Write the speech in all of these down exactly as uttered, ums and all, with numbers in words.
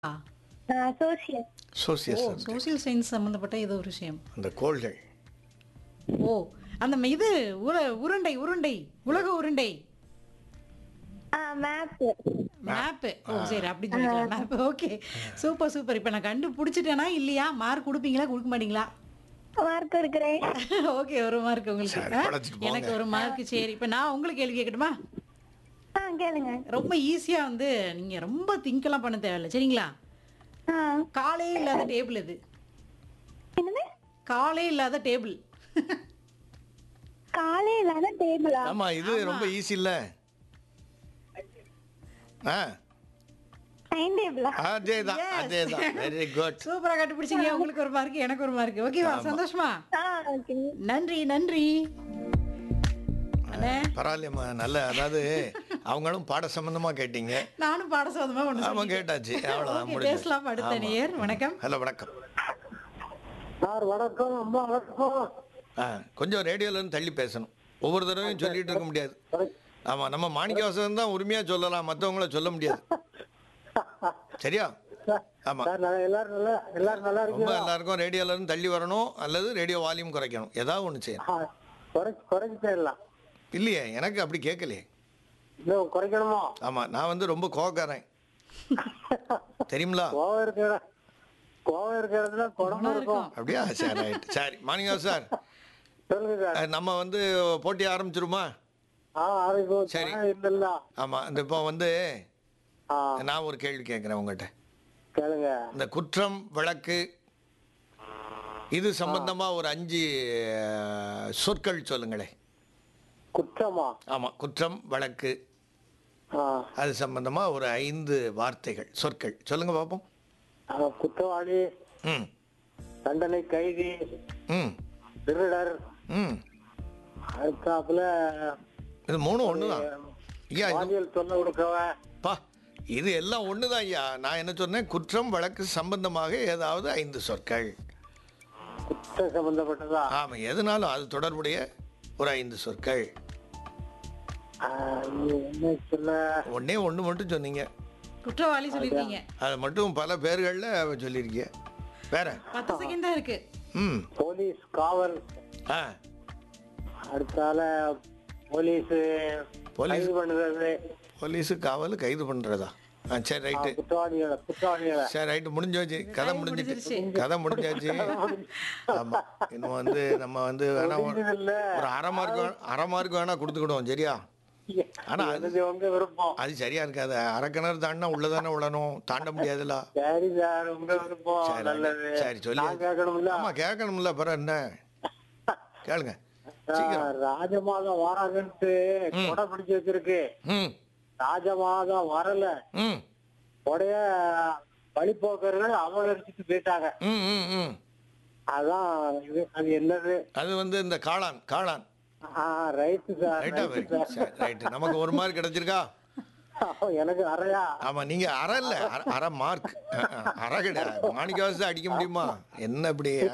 ஆ. Social. ஓ! Social subject. Social science சம்மந்தப்பட்ட ஏதோ ஒரு விஷயம். அந்த கோள்கள். ஓ! அந்த ம இது உர உருண்டை உருண்டை. உலக உருண்டை. மேப். மேப்பு. ஓ! சரி அப்படி சொல்லிக்கலாம். மேப். ஓகே. Super, super. இப்ப நான் கண்டுபிடிச்சிட்டேனா இல்லையா? மார்க் குடுப்பீங்களா? குடுக்க மாட்டீங்களா? மார்க் எடுக்கிறேன். ஓகே. ஒரு மார்க் உங்களுக்கு. சரி, ஆ? படைச்சிட்டு போங்க. எனக்கு ஒரு மார்க். சரி. இப்ப நான் உங்களுக்கு கேள்வி கேட்கட்டுமா? ஆ கேளுங்க. ரொம்ப ஈஸியா வந்து நீங்க ரொம்ப திங்க்லாம் பண்ண தேவையில்ல. சரிங்களா? ஆ காலே இல்லாத டேபிள் இது. என்னது? காலே இல்லாத டேபிள். காலே இல்லாத டேபிளா? ஆமா இது ரொம்ப ஈஸி இல்ல. ஆ டைம் டேபிளா? அதேதான் Yes. அதேதான் வெரி குட். சூப்பரா கண்டுபிடிச்சீங்க. உங்களுக்கு ஒரு மார்க், எனக்கு ஒரு மார்க். ஓகேவா? ஆமா. சந்தோஷமா? ஆ ஓகே. நன்றி, நன்றி. அண்ணே, பரவாயில்லையம்மா நல்ல அதாவது அவங்களும் பாட சம்பந்தமா கேட்டீங்க. நானும் பாட சோதமா ஒண்ணு ஆமா சொல்லிட்டேன். கேட்டாச்சு அவ்வளவுதான் ஓகே, முடிஞ்சு. பேசலாம் அடுத்த ஆமா. நேயர். வணக்கம். ஹலோ வணக்கம். சார் வணக்கம். அம்மா வணக்கம். ஆ கொஞ்சம் ரேடியோல இருந்து தள்ளி பேசணும். ஒவ்வொரு தடவையும் சொல்லிட்டு இருக்க முடியாது. ஆமா நம்ம மாணிக்க வாசகன் தான் உரிமையா சொல்லலாம், மற்றவங்கள சொல்ல முடியாது. சரியா? ஆமா சார் நான் எல்லாரும் நல்லா எல்லாரும் நல்லா ரொம்ப இருக்கீங்களா? எல்லாருக்கும் ரேடியோல இருந்து தள்ளி வரணும் அல்லது ரேடியோ வால்யூம் குறைக்கணும், ஏதாவது ஒன்று செய்யணும். ஆ, குறைச்சு குறைச்சிட்டே இல்லை. இல்லையே எனக்கு அப்படி கேட்கலையே. இன்னும் குறைக்கணுமா? ஆமா நான் வந்து ரொம்ப கோவக்காரன் தெரியுங்களா? கோவம் இருக்கிற கோவம் இருக்கிறதுல குணமும் குணம் இருக்கும். இருக்கும். அப்படியா? சரி ரைட். சரி மாணிக்கா சார், சொல்லுங்க சார். அஹ், நம்ம வந்து போட்டி ஆரம்பிச்சிருமா? ஆ அதுக்கு சரி. இல்ல. ஆமா இந்த இப்போ வந்து ஆ நான் ஒரு கேள்வி கேட்குறேன் உங்கள்கிட்ட. கேளுங்க. இந்த குற்றம் வழக்கு இது சம்பந்தமா ஒரு அஞ்சு அஹ், சொற்கள் சொல்லுங்களேன். குற்றமா? ஆமா குற்றம் வழக்கு ஆ அது சம்பந்தமா ஒரு ஐந்து வார்த்தைகள் சொற்கள் சொல்லுங்க பார்ப்போம். ஆ, குற்றவாளி, ம் தண்டனை கைதி, ம் திருடர், ம் அதுக்காப்புல இது மூணும் ஒன்று தான் ஐயா. இது பாலியல் தொல்லை கொடுக்கவன். பா இது எல்லாம் ஒன்று தான் ஐயா. நான் என்ன சொன்னேன், குற்றம் வழக்கு சம்பந்தமாக ஏதாவது ஐந்து சொற்கள். குற்றம் சம்பந்தப்பட்டதா? ஆமாம் எதுனாலும் அது தொடர்புடைய ஒரு ஐந்து சொற்கள். ஆ, இது என்ன சொல்ல? ஒண்ணே ஒன்று மட்டும் சொன்னீங்க, குற்றவாளி சொல்லிருக்கீங்க. அது மட்டும் பல பேர்களில் சொல்லியிருக்கீங்க. வேற? பத்து செகண்ட் தான் இருக்கு. ம் போலீஸ் காவல், ஆ அடுத்தால போலீஸ் போலீஸ் கைது பண்ணுறது, போலீஸு காவல் கைது பண்ணுறதா? ஆ சரி ரைட்டு. குற்றவாளிகளை குற்றவாளிகளை சரி ரைட்டு முடிஞ்சாச்சு, கதை முடிஞ்சிட்டு முடிஞ்சிருச்சு. கதை முடிஞ்சாச்சு. ஆமாம் இன்னும் வந்து நம்ம வந்து வேணா ஒரு முடிஞ்சதில்ல. ஒரு அரை மார்க் வே- அரை மார்க் வேணா கொடுத்துக்கிடுவோம் சரியா? ஆனா அது- அது உங்க விருப்பம். அது சரியா இருக்காது. அரை கிணறு தாண்டினா உள்ளதானே விழணும், தாண்ட முடியாதுல்ல. சரி சார், உங்க விருப்பம். சரி, நல்லது. சரி சொல்லி நான் கேட்கணும்ல. ஆமா கேட்கணும்ல, அப்புறம் என்ன கேளுங்க சீக்கிரம். சார், ராஜமாதம் வராதுன்ட்டு கொடை பிடிச்சு வச்சிருக்கு. ம் ராஜமாதம் வரல, ம் கொடைய வழிபோக்கர்கள் அபகரிச்சுட்டு போயிட்டாங்க. ம் ம் ம் அதான் இது. அது என்னது? அது வந்து இந்த காளான் காளான். ஆ ரைட்டு சார், ரைட்டா ரைட்டு வெரி சார். சரி ரைட்டு. நமக்கு ஒரு மார்க் கிடைச்சிருக்கா? எனக்கு அறையா? ஆமா நீங்க அரை இல்ல அரை- அரை மார்க். அரை கிடையாது. மாணிக்கவாசம் அடிக்க முடியுமா என்ன இப்படி? ஆ?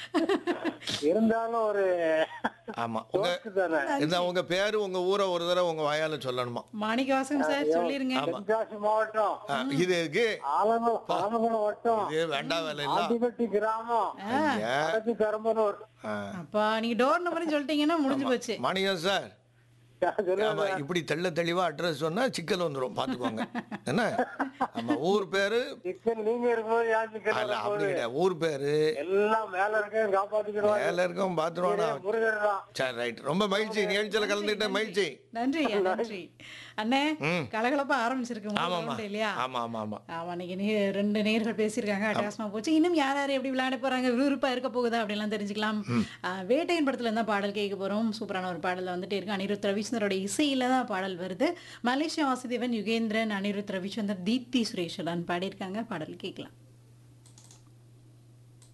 இருந்தாலும் ஒரு ஆமா உங்க ஜோக்கு தானே. இந்த உங்க பேரு உங்க ஊரை ஒரு தடவை உங்க வாயால சொல்லணுமா? மாணிக்கவாசன் சார் சொல்லிருங்க. ஆமா. தென்காசி மாவட்டம், ஆ, இது இருக்கு. ஆலங்குளம் ஆலங்குளம் வட்டம், இது வேண்டாம் வேலை இல்ல. ஆண்டிபட்டி கிராமம், ஐயா. வடக்கு பெரம்பலூர். ஆ. அப்பா நீங்க டோர் நம்பரும் சொல்லிட்டீங்கன்னா முடிஞ்சு போச்சு. மாணிக்கம் சார் சொல்லுங்க. ஆமா இப்படி தெள்ள தெளிவா அட்ரஸ் சொன்னா சிக்கல் வந்துடும் பாத்துக்கோங்க என்ன. ஆமா ஊர் பேரு சிக்கன் நீங்க இருக்கும்போது யார் சிக்கன் அல்ல அப்படி வரும்போது? கிடையாது. ஊர் பேரு எல்லாம் மேல இருக்கேன் காப்பாத்திக்கிறோம். மேல இருக்கும் பாத்துருவானா? முருகர் தான். சரி ரைட். ரொம்ப மகிழ்ச்சி நிகழ்ச்சியில கலந்துக்கிட்ட மகிழ்ச்சி. நன்றி ஐயா, நன்றி. அண்ணே ம். கலகலப்பா ஆரம்பிச்சிருக்கு உங்க ஆமாமா round இல்லையா? ஆமா ஆமா ஆமா ஆமா இன்னைக்கு நீ ரெண்டு நேர்கள் பேசியிருக்காங்க, அட்டகாசமா போச்சு. இன்னும் யார் யார் எப்படி விளையாட போறாங்க, விறுவிறுப்பா இருக்க போகுதா அப்படிலாம் தெரிஞ்சுக்கலாம். ஆ, வேட்டையின் படத்துல இருந்தா பாடல் கேட்க போறோம். சூப்பரான ஒரு பாடல் வந்துட்டே இருக்கு. அனிருத் ரவிச்சந்திரோட இசையில தான் பாடல் வருது. மலேசியா வாசுதேவன், யுகேந்திரன், அனிருத் ரவிச்சந்தர், தீப்தி சுரேஷ் எல்லாம் பாடியிருக்காங்க. பாடல் கேட்கலாம்.